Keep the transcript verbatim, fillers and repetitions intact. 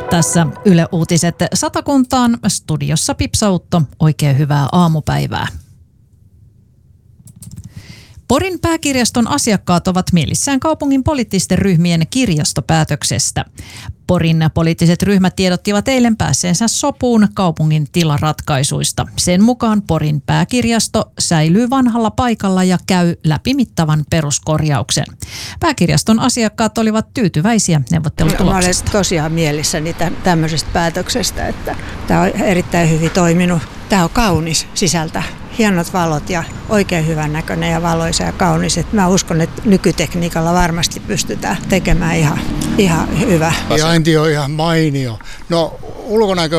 Tässä Yle Uutiset Satakuntaan, studiossa Pipsautto. Oikein hyvää aamupäivää. Porin pääkirjaston asiakkaat ovat mielissään kaupungin poliittisten ryhmien kirjastopäätöksestä. Porin poliittiset ryhmät tiedottivat eilen päässeensä sopuun kaupungin tilaratkaisuista. Sen mukaan Porin pääkirjasto säilyy vanhalla paikalla ja käy läpi mittavan peruskorjauksen. Pääkirjaston asiakkaat olivat tyytyväisiä neuvottelutuloksesta. Mä olen tosiaan mielissäni tämmöisestä päätöksestä, että tämä on erittäin hyvin toiminut. Tämä on kaunis sisältä. Hienot valot ja oikein hyvän näköinen ja valoisa ja kaunis. Et mä uskon, että nykytekniikalla varmasti pystytään tekemään ihan, ihan hyvä. Sijainti on ihan mainio. No ulkonäkö